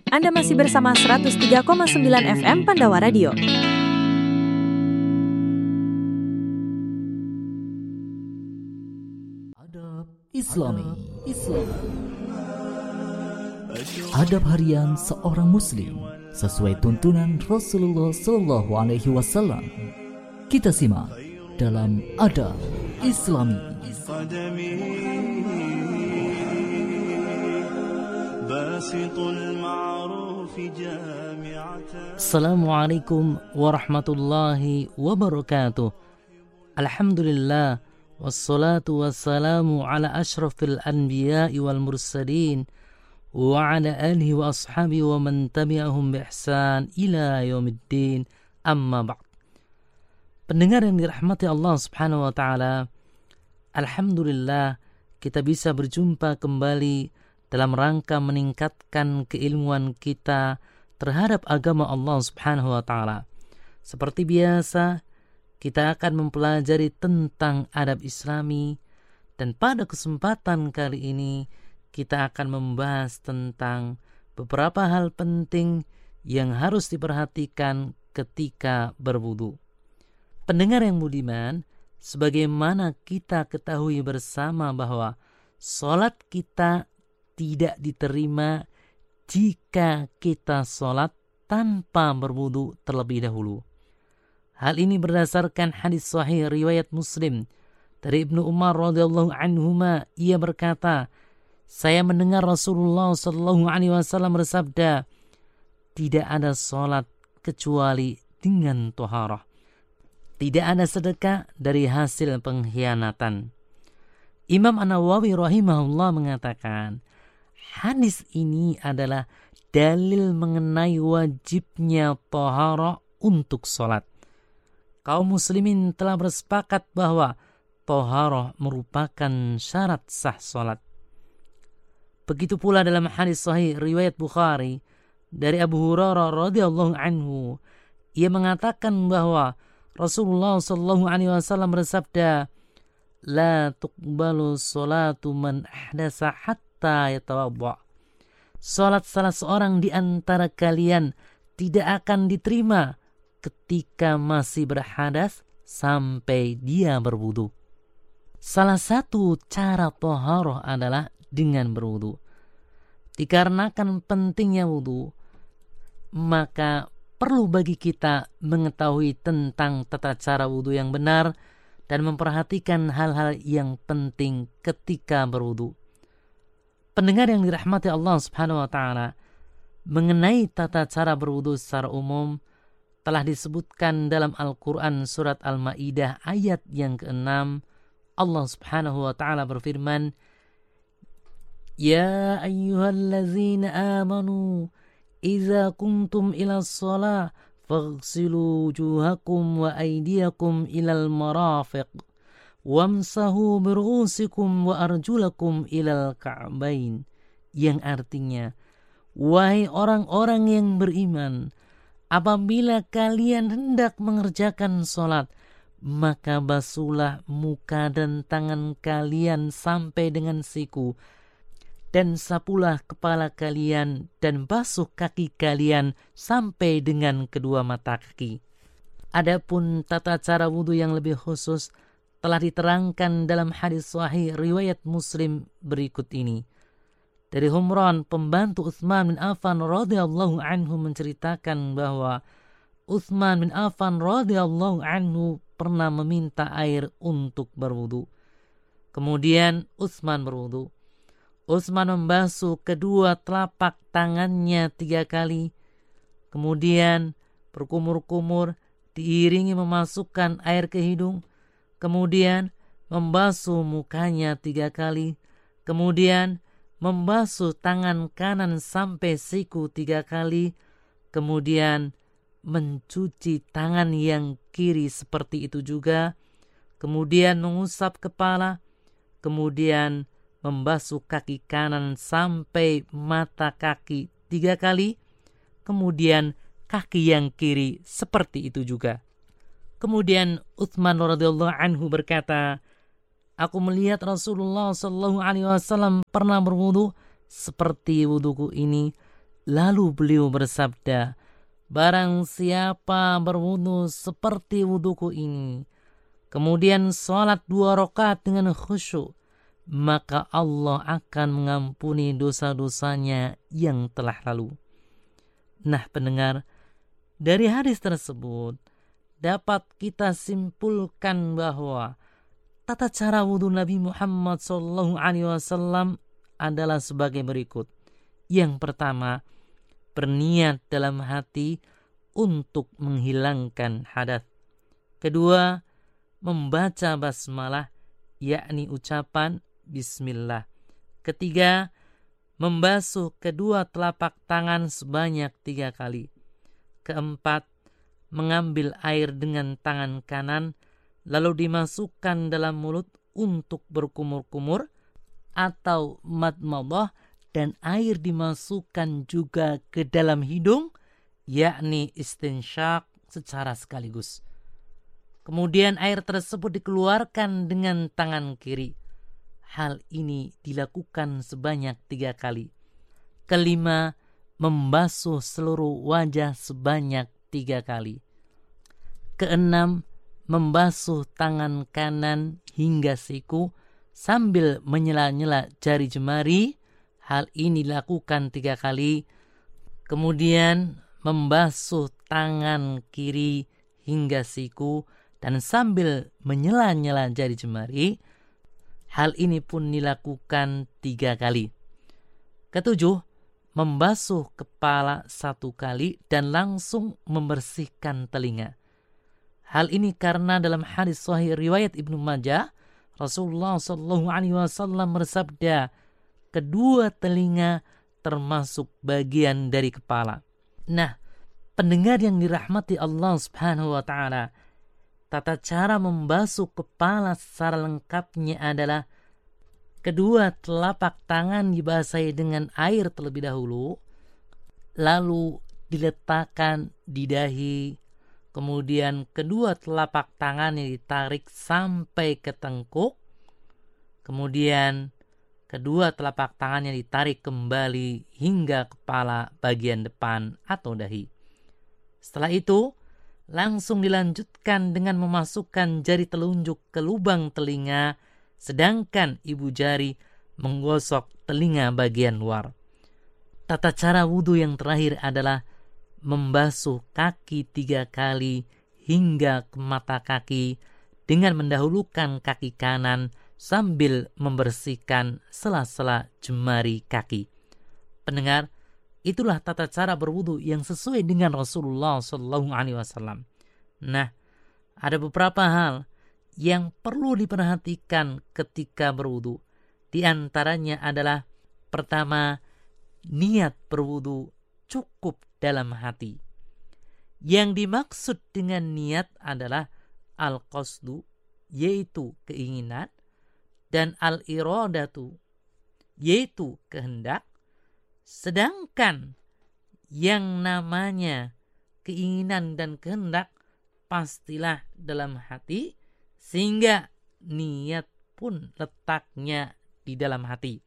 Anda masih bersama 103,9 FM Pandawa Radio. Adab Islami. Adab harian seorang muslim sesuai tuntunan Rasulullah Sallallahu Alaihi Wasallam. Kita simak dalam Adab Islami. Assalamualaikum warahmatullahi wabarakatuh. Alhamdulillah, wassalatu wassalamu ala ashrafil anbiya'i wal mursalin wa ala alihi wa ashabihi wa man tabi'ahum bi ihsan ila yaumiddin, amma ba'd. Pendengar yang dirahmati Allah Subhanahu wa taala, alhamdulillah kita bisa berjumpa kembali dalam rangka meningkatkan keilmuan kita terhadap agama Allah Subhanahu wa taala. Seperti biasa, kita akan mempelajari tentang adab Islami, dan pada kesempatan kali ini kita akan membahas tentang beberapa hal penting yang harus diperhatikan ketika berwudu. Pendengar yang budiman, sebagaimana kita ketahui bersama bahwa salat kita tidak diterima jika kita salat tanpa berwudu terlebih dahulu. Hal ini berdasarkan hadis sahih riwayat Muslim dari Ibnu Umar radhiyallahu anhuma. Ia berkata, saya mendengar Rasulullah sallallahu alaihi wasallam bersabda, tidak ada salat kecuali dengan taharah. Tidak ada sedekah dari hasil pengkhianatan. Imam An-Nawawi rahimahullah mengatakan, hadis ini adalah dalil mengenai wajibnya taharah untuk salat. Kaum muslimin telah bersepakat bahwa taharah merupakan syarat sah salat. Begitu pula dalam hadis sahih riwayat Bukhari dari Abu Hurairah radhiyallahu anhu, ia mengatakan bahwa Rasulullah sallallahu alaihi wasallam bersabda, la tuqbalu salatu man ahdasa hatta yatawadda. Salat salah seorang di antara kalian tidak akan diterima ketika masih berhadas sampai dia berwudu. Salah satu cara taharah adalah dengan berwudu. Dikarenakan pentingnya wudu, maka perlu bagi kita mengetahui tentang tata cara wudu yang benar dan memperhatikan hal-hal yang penting ketika berwudu. Pendengar yang dirahmati Allah Subhanahu wa taala, mengenai tata cara berwudu secara umum telah disebutkan dalam Al-Quran surat Al-Ma'idah ayat yang ke-6. Allah Subhanahu wa ta'ala berfirman, ya ayyuhallazina amanu idza kuntum ila shalah faghsilu wujuhakum wa aydiyakum ilal marafiq wamsahu biru'usikum wa arjulakum ilal ka'bain. Yang artinya, wahai orang-orang yang beriman, apabila kalian hendak mengerjakan salat, maka basuhlah muka dan tangan kalian sampai dengan siku, dan sapulah kepala kalian dan basuh kaki kalian sampai dengan kedua mata kaki. Adapun tata cara wudu yang lebih khusus telah diterangkan dalam hadis sahih riwayat Muslim berikut ini. Dari Humran, pembantu Utsman bin Affan radhiyallahu anhu menceritakan bahwa Utsman bin Affan radhiyallahu anhu pernah meminta air untuk berwudu. Kemudian Utsman berwudu. Utsman membasuh kedua telapak tangannya 3 kali. Kemudian berkumur-kumur diiringi memasukkan air ke hidung. Kemudian membasuh mukanya 3 kali. Kemudian membasuh tangan kanan sampai siku 3 kali. Kemudian mencuci tangan yang kiri seperti itu juga. Kemudian mengusap kepala. Kemudian membasuh kaki kanan sampai mata kaki 3 kali. Kemudian kaki yang kiri seperti itu juga. Kemudian Utsman radhiyallahu anhu berkata, aku melihat Rasulullah sallallahu alaihi wasallam pernah berwudu seperti wuduku ini, Lalu beliau bersabda, barang siapa berwudu seperti wuduku ini, kemudian sholat 2 rakaat dengan khusyuk, maka Allah akan mengampuni dosa-dosanya yang telah lalu. Nah pendengar, dari hadis tersebut dapat kita simpulkan bahwa tata cara wudu Nabi Muhammad SAW adalah sebagai berikut. Yang pertama, berniat dalam hati untuk menghilangkan hadas. Kedua, membaca basmalah, yakni ucapan bismillah. Ketiga, membasuh kedua telapak tangan sebanyak 3 kali. Keempat, mengambil air dengan tangan kanan lalu dimasukkan dalam mulut untuk berkumur-kumur atau madmadah, dan air dimasukkan juga ke dalam hidung, yakni istinsyaq secara sekaligus. Kemudian air tersebut dikeluarkan dengan tangan kiri. Hal ini dilakukan sebanyak 3 kali. Kelima, membasuh seluruh wajah sebanyak 3 kali. Keenam, membasuh tangan kanan hingga siku sambil menyela-nyela jari jemari. Hal ini dilakukan 3 kali. Kemudian membasuh tangan kiri hingga siku dan sambil menyela-nyela jari jemari. Hal ini pun dilakukan 3 kali. Ketujuh, membasuh kepala 1 kali dan langsung membersihkan telinga. Hal ini karena dalam hadis sahih riwayat Ibnu Majah, Rasulullah SAW bersabda, kedua telinga termasuk bagian dari kepala. Nah, pendengar yang dirahmati Allah Subhanahu wa taala, tata cara membasuh kepala secara lengkapnya adalah kedua telapak tangan dibasahi dengan air terlebih dahulu, lalu diletakkan di dahi, kemudian kedua telapak tangannya ditarik sampai ke tengkuk, kemudian kedua telapak tangannya ditarik kembali hingga kepala bagian depan atau dahi. Setelah itu, langsung dilanjutkan dengan memasukkan jari telunjuk ke lubang telinga, sedangkan ibu jari menggosok telinga bagian luar. Tata cara wudu yang terakhir adalah membasuh kaki 3 kali hingga ke mata kaki dengan mendahulukan kaki kanan sambil membersihkan sela-sela jemari kaki. Pendengar, itulah tata cara berwudu yang sesuai dengan Rasulullah SAW. Nah, ada beberapa hal yang perlu diperhatikan ketika berwudu. Di antaranya adalah pertama, niat berwudu cukup dalam hati. Yang dimaksud dengan niat adalah al-qasdu, yaitu keinginan, dan al-iradatu, yaitu kehendak. Sedangkan yang namanya keinginan dan kehendak pastilah dalam hati, sehingga niat pun letaknya di dalam hati.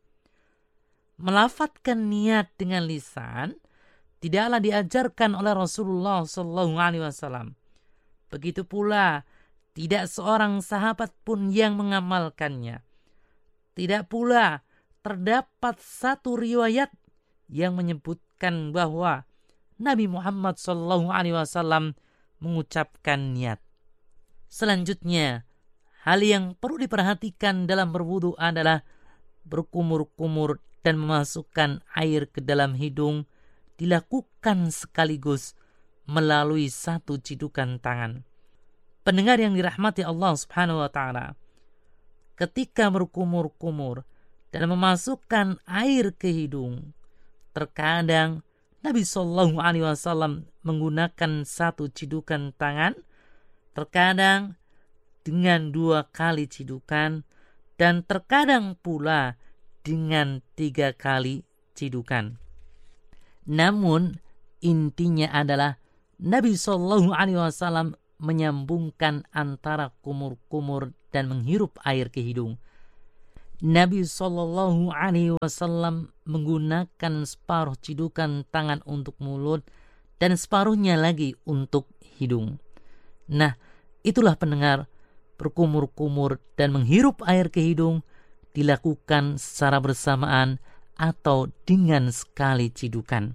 Melafadzkan niat dengan lisan tidaklah diajarkan oleh Rasulullah SAW. Begitu pula tidak seorang sahabat pun yang mengamalkannya. Tidak pula terdapat satu riwayat yang menyebutkan bahwa Nabi Muhammad SAW mengucapkan niat. Selanjutnya, hal yang perlu diperhatikan dalam berwudu adalah berkumur-kumur dan memasukkan air ke dalam hidung dilakukan sekaligus melalui satu cidukan tangan. Pendengar yang dirahmati Allah Subhanahu wa taala, ketika berkumur-kumur dan memasukkan air ke hidung, terkadang Nabi SAW menggunakan satu cidukan tangan, terkadang dengan 2 kali cidukan, dan terkadang pula dengan 3 kali cidukan. Namun intinya adalah Nabi SAW menyambungkan antara kumur-kumur dan menghirup air ke hidung. Nabi Shallallahu Alaihi Wasallam menggunakan separuh cidukan tangan untuk mulut dan separuhnya lagi untuk hidung. Nah, itulah pendengar, berkumur-kumur dan menghirup air ke hidung dilakukan secara bersamaan atau dengan sekali cidukan.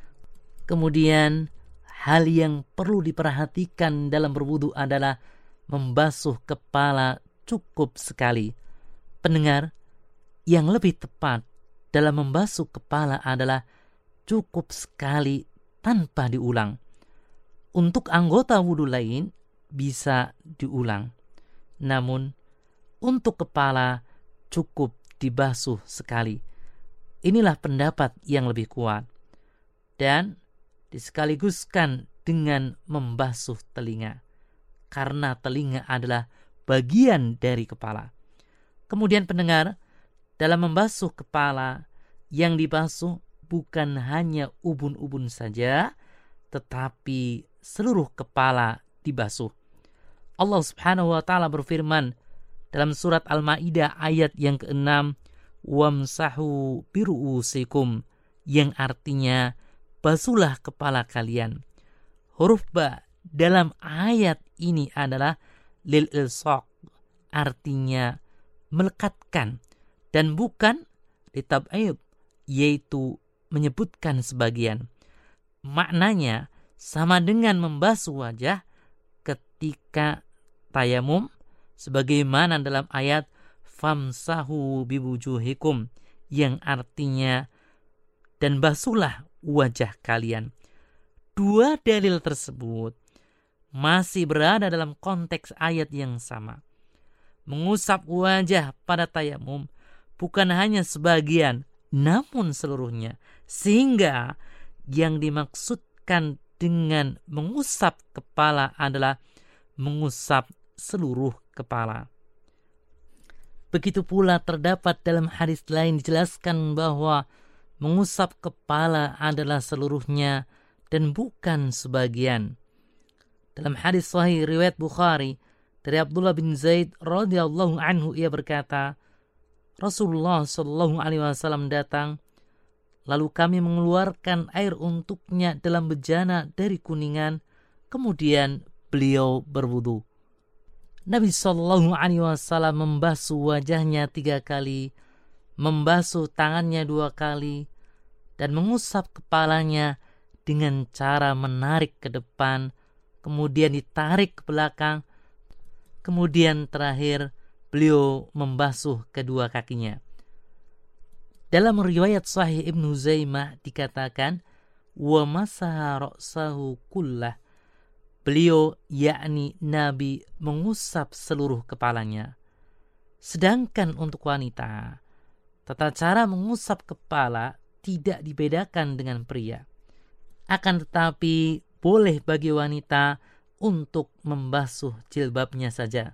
Kemudian, hal yang perlu diperhatikan dalam berwudu adalah membasuh kepala cukup sekali. Pendengar, yang lebih tepat dalam membasuh kepala adalah cukup sekali tanpa diulang. Untuk anggota wudu lain bisa diulang. Namun, untuk kepala cukup dibasuh sekali. Inilah pendapat yang lebih kuat. Dan disekaliguskan dengan membasuh telinga. Karena telinga adalah bagian dari kepala. Kemudian pendengar, dalam membasuh kepala, yang dibasuh bukan hanya ubun-ubun saja, tetapi seluruh kepala dibasuh. Allah Subhanahu wa taala berfirman dalam surat Al-Maidah ayat yang ke-6, "Wamsahu biru'usikum," yang artinya basuhlah kepala kalian. Huruf ba dalam ayat ini adalah lil ilsaq, artinya melekatkan, dan bukan litab'id, yaitu menyebutkan sebagian. Maknanya sama dengan membasuh wajah ketika tayamum, sebagaimana dalam ayat famsahu biwujuhikum, yang artinya dan basuhlah wajah kalian. Dua dalil tersebut masih berada dalam konteks ayat yang sama. Mengusap wajah pada tayamum bukan hanya sebagian, namun seluruhnya. Sehingga yang dimaksudkan dengan mengusap kepala adalah mengusap seluruh kepala. Begitu pula terdapat dalam hadis lain dijelaskan bahwa mengusap kepala adalah seluruhnya dan bukan sebagian. Dalam hadis sahih riwayat Bukhari dari Abdullah bin Zaid radhiyallahu anhu, ia berkata, Rasulullah sallallahu alaihi wasallam datang, lalu kami mengeluarkan air untuknya dalam bejana dari kuningan, kemudian beliau berwudu. Nabi sallallahu alaihi wasallam membasuh wajahnya 3 kali, membasuh tangannya 2 kali, dan mengusap kepalanya dengan cara menarik ke depan, kemudian ditarik ke belakang, kemudian terakhir beliau membasuh kedua kakinya. Dalam riwayat Sahih Ibnu Zaimah dikatakan, wa masaha ra'sahu kullah. Beliau, yakni Nabi, mengusap seluruh kepalanya. Sedangkan untuk wanita, tata cara mengusap kepala tidak dibedakan dengan pria. Akan tetapi boleh bagi wanita untuk membasuh jilbabnya saja.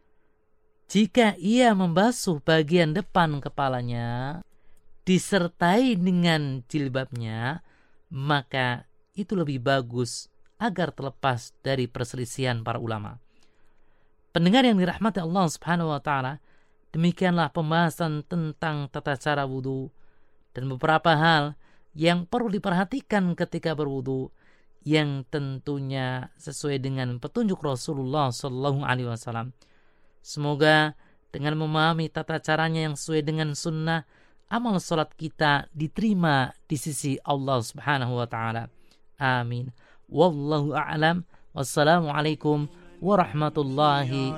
Jika ia membasuh bagian depan kepalanya disertai dengan jilbabnya, maka itu lebih bagus agar terlepas dari perselisihan para ulama. Pendengar yang dirahmati Allah Subhanahu wa taala, demikianlah pembahasan tentang tata cara wudu dan beberapa hal yang perlu diperhatikan ketika berwudu, yang tentunya sesuai dengan petunjuk Rasulullah sallallahu alaihi wasallam. Semoga dengan memahami tata caranya yang sesuai dengan sunnah, amal salat kita diterima di sisi Allah Subhanahu wa taala. Amin. Wallahu a'lam. Wassalamualaikum warahmatullahi